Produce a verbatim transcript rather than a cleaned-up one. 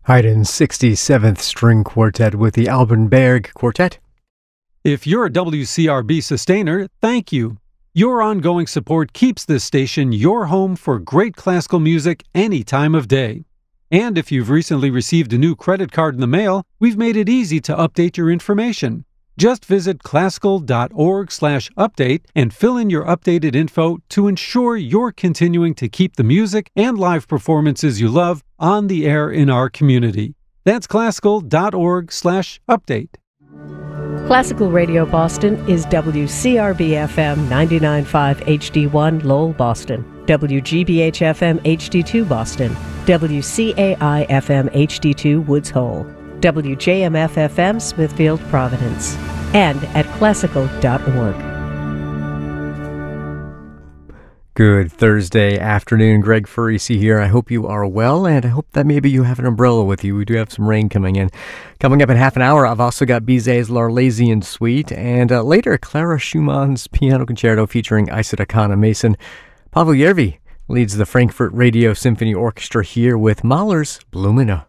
Haydn's sixty-seventh String Quartet with the Alban Berg Quartet. If you're a W C R B sustainer, thank you. Your ongoing support keeps this station your home for great classical music any time of day. And if you've recently received a new credit card in the mail, we've made it easy to update your information. Just visit classical.org slash update and fill in your updated info to ensure you're continuing to keep the music and live performances you love on the air in our community. That's classical.org slash update. Classical Radio Boston is W C R B F M ninety-nine point five H D one Lowell, Boston, W G B H F M H D two Boston, W C A I F M H D two Woods Hole, W J M F F M Smithfield, Providence, and at classical dot org. Good Thursday afternoon. Greg Farisi here. I hope you are well, and I hope that maybe you have an umbrella with you. We do have some rain coming in. Coming up in half an hour, I've also got Bizet's L'Arlésienne Suite, and uh, later, Clara Schumann's Piano Concerto featuring Isata Kana Mason. Pavel Järvi leads the Frankfurt Radio Symphony Orchestra here with Mahler's Blumina.